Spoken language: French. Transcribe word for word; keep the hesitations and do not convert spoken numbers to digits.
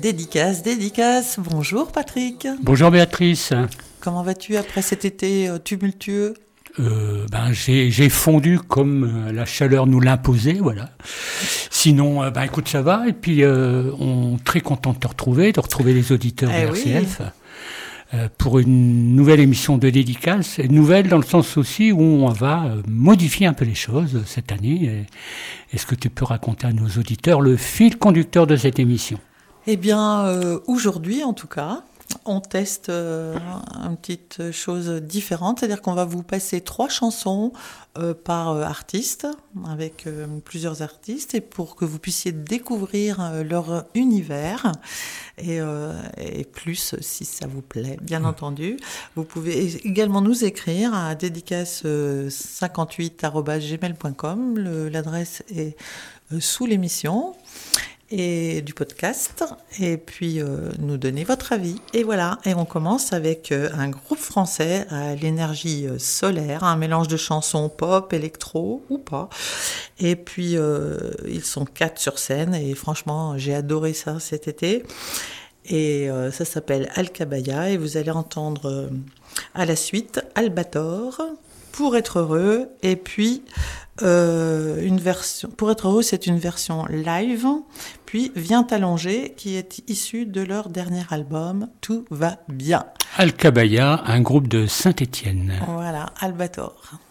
Dédicace, dédicace. Bonjour Patrick. Bonjour Béatrice. Comment vas-tu après cet été euh, tumultueux ? Euh, ben j'ai, j'ai fondu comme euh, la chaleur nous l'imposait, voilà. Sinon, euh, ben écoute, ça va. Et puis, euh, on très content de te retrouver, de retrouver les auditeurs Eh de R C F oui. euh, pour une nouvelle émission de dédicace. Nouvelle dans le sens aussi où on va euh, modifier un peu les choses cette année. Et, est-ce que tu peux raconter à nos auditeurs le fil conducteur de cette émission ? Eh bien, euh, aujourd'hui en tout cas, on teste euh, une petite chose différente, c'est-à-dire qu'on va vous passer trois chansons euh, par euh, artiste, avec euh, plusieurs artistes, et pour que vous puissiez découvrir euh, leur univers, et, euh, et plus si ça vous plaît, bien mmh. entendu. Vous pouvez également nous écrire à dédicace cinquante-huit arobase gmail point com, Le, l'adresse est euh, sous l'émission et du podcast, et puis euh, nous donner votre avis. Et voilà, et on commence avec euh, un groupe français à l'énergie euh, solaire, un mélange de chansons pop, électro ou pas. Et puis euh, ils sont quatre sur scène, et franchement j'ai adoré ça cet été. Et euh, ça s'appelle Alcabaya, et vous allez entendre euh, à la suite Albator, Pour être heureux, et puis euh, une version. Pour être heureux, c'est une version live. Puis Viens t'allonger, qui est issue de leur dernier album Tout va bien. Alcabaya, un groupe de Saint-Étienne. Voilà, Albator.